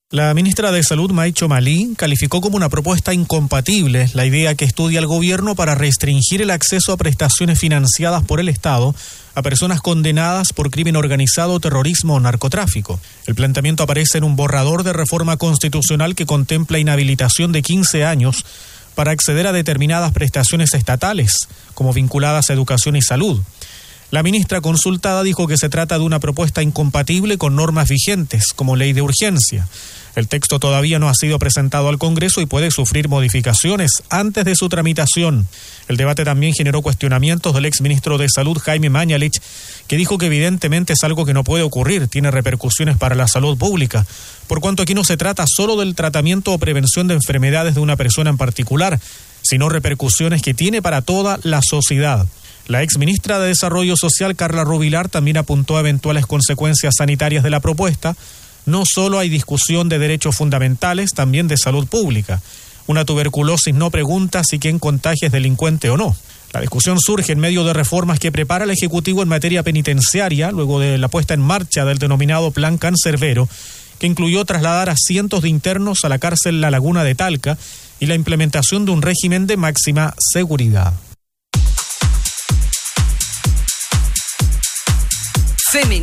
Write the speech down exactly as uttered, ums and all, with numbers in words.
La ministra de Salud, Maicho Malí, calificó como una propuesta incompatible la idea que estudia el gobierno para restringir el acceso a prestaciones financiadas por el Estado a personas condenadas por crimen organizado, terrorismo o narcotráfico. El planteamiento aparece en un borrador de reforma constitucional que contempla inhabilitación de quince años para acceder a determinadas prestaciones estatales, como vinculadas a educación y salud. La ministra consultada dijo que se trata de una propuesta incompatible con normas vigentes, como ley de urgencia. El texto todavía no ha sido presentado al Congreso y puede sufrir modificaciones antes de su tramitación. El debate también generó cuestionamientos del exministro de Salud, Jaime Mañalich, que dijo que evidentemente es algo que no puede ocurrir, tiene repercusiones para la salud pública, por cuanto aquí no se trata solo del tratamiento o prevención de enfermedades de una persona en particular, sino repercusiones que tiene para toda la sociedad. La exministra de Desarrollo Social, Carla Rubilar, también apuntó a eventuales consecuencias sanitarias de la propuesta. No solo hay discusión de derechos fundamentales, también de salud pública. Una tuberculosis no pregunta si quien contagia es delincuente o no. La discusión surge en medio de reformas que prepara el Ejecutivo en materia penitenciaria, luego de la puesta en marcha del denominado Plan Cancerbero, que incluyó trasladar a cientos de internos a la cárcel La Laguna de Talca y la implementación de un régimen de máxima seguridad.